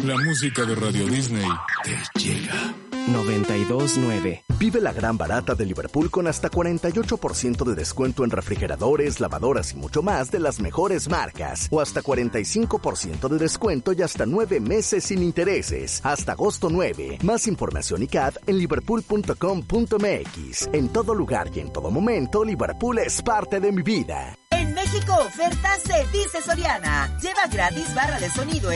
La música de Radio Disney te llega. 92.9. Vive la gran barata de Liverpool con hasta 48% de descuento en refrigeradores, lavadoras y mucho más de las mejores marcas. O hasta 45% de descuento y hasta 9 meses sin intereses. Hasta agosto 9. Más información y CAD en liverpool.com.mx. En todo lugar y en todo momento, Liverpool es parte de mi vida. En México, ofertas de Dice Soriana. Lleva gratis barra de sonido